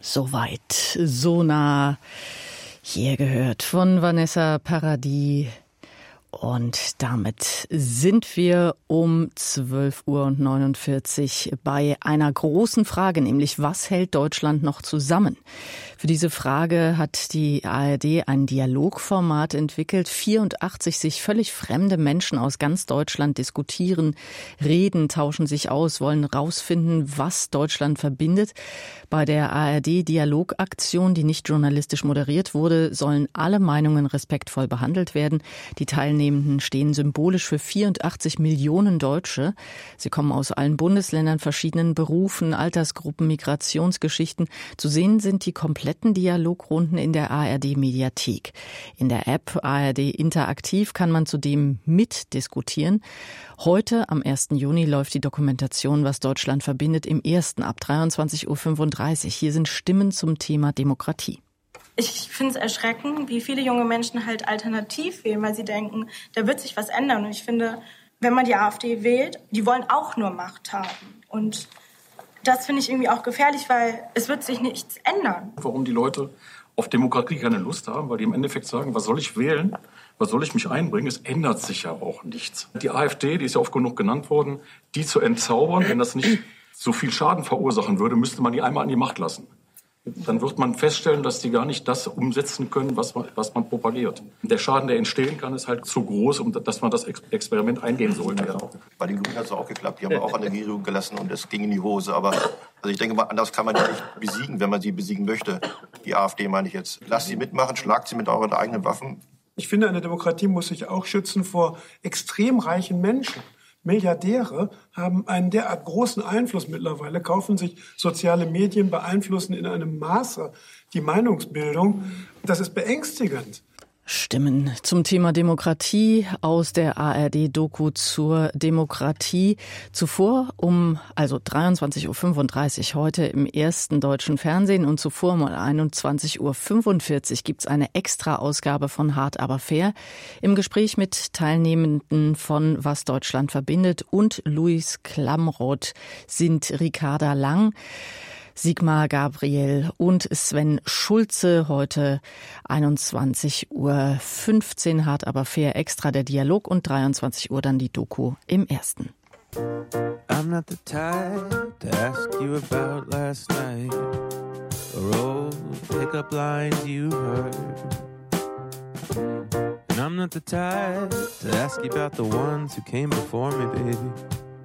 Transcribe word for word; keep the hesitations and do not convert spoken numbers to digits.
Soweit, so nah, hier gehört von Vanessa Paradis. Und damit sind wir um zwölf Uhr neunundvierzig bei einer großen Frage, nämlich was hält Deutschland noch zusammen? Für diese Frage hat die A R D ein Dialogformat entwickelt. vierundachtzig sich völlig fremde Menschen aus ganz Deutschland diskutieren, reden, tauschen sich aus, wollen rausfinden, was Deutschland verbindet. Bei der A R D-Dialogaktion, die nicht journalistisch moderiert wurde, sollen alle Meinungen respektvoll behandelt werden. Die Teilnehmenden stehen symbolisch für vierundachtzig Millionen Deutsche. Sie kommen aus allen Bundesländern, verschiedenen Berufen, Altersgruppen, Migrationsgeschichten. Zu sehen sind die kompletten Dialogrunden in der A R D-Mediathek. In der App A R D Interaktiv kann man zudem mitdiskutieren. Heute, am ersten Juni, läuft die Dokumentation Was Deutschland verbindet im Ersten ab dreiundzwanzig Uhr fünfunddreißig. Hier sind Stimmen zum Thema Demokratie. Ich finde es erschreckend, wie viele junge Menschen halt alternativ wählen, weil sie denken, da wird sich was ändern. Und ich finde, wenn man die AfD wählt, die wollen auch nur Macht haben. Und das finde ich irgendwie auch gefährlich, weil es wird sich nichts ändern. Warum die Leute auf Demokratie keine Lust haben, weil die im Endeffekt sagen, was soll ich wählen, was soll ich mich einbringen, es ändert sich ja auch nichts. Die AfD, die ist ja oft genug genannt worden, die zu entzaubern, wenn das nicht so viel Schaden verursachen würde, müsste man die einmal an die Macht lassen. Dann wird man feststellen, dass die gar nicht das umsetzen können, was man, was man propagiert. Der Schaden, der entstehen kann, ist halt zu groß, um dass man das Experiment eingehen sollte. Ja. Bei den Grünen hat es auch geklappt. Die haben wir auch an der Regierung gelassen und es ging in die Hose. Aber also ich denke mal, anders kann man die nicht besiegen, wenn man sie besiegen möchte. Die AfD meine ich jetzt. Lasst sie mitmachen, schlagt sie mit euren eigenen Waffen. Ich finde, eine Demokratie muss sich auch schützen vor extrem reichen Menschen. Milliardäre haben einen derart großen Einfluss mittlerweile, kaufen sich soziale Medien, beeinflussen in einem Maße die Meinungsbildung. Das ist beängstigend. Stimmen zum Thema Demokratie aus der A R D-Doku zur Demokratie. Zuvor um, also dreiundzwanzig Uhr fünfunddreißig heute im ersten deutschen Fernsehen und zuvor um einundzwanzig Uhr fünfundvierzig gibt's eine Extra-Ausgabe von Hart aber fair im Gespräch mit Teilnehmenden von Was Deutschland verbindet und Luis Klamroth sind Ricarda Lang, Sigmar Gabriel und Sven Schulze. Heute einundzwanzig Uhr fünfzehn, Hart aber fair, extra der Dialog und dreiundzwanzig Uhr dann die Doku im Ersten. I'm not the type to ask you about last night or old pickup lines you heard. And I'm not the type to ask you about the ones who came before me, baby.